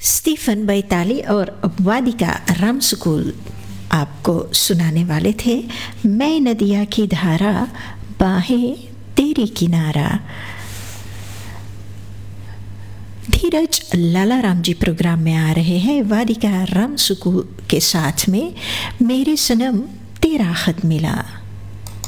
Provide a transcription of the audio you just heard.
Stephen बैताली और वादिका रामसुकुल आपको सुनाने वाले थे मैं नदिया की धारा बाहें तेरी किनारा। धीरज लालाराम जी प्रोग्राम में आ रहे हैं वादिका रामसुकुल के साथ में मेरे सनम तेरा खत मिला।